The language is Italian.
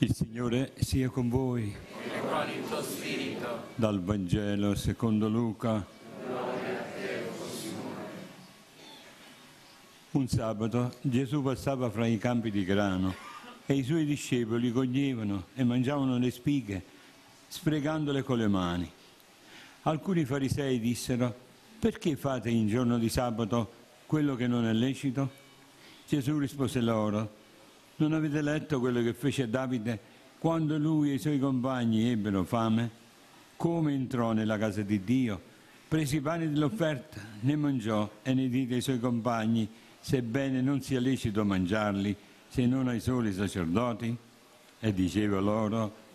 Il Signore sia con voi. E con il tuo spirito. Dal Vangelo secondo Luca. Gloria a te, o Signore. Un sabato Gesù passava fra i campi di grano e i suoi discepoli coglievano e mangiavano le spighe, sprecandole con le mani. Alcuni farisei dissero: perché fate in giorno di sabato quello che non è lecito? Gesù rispose loro: non avete letto quello che fece Davide quando lui e i suoi compagni ebbero fame? Come entrò nella casa di Dio, prese i pani dell'offerta, ne mangiò e ne diede ai suoi compagni, sebbene non sia lecito mangiarli se non ai soli sacerdoti? E diceva loro: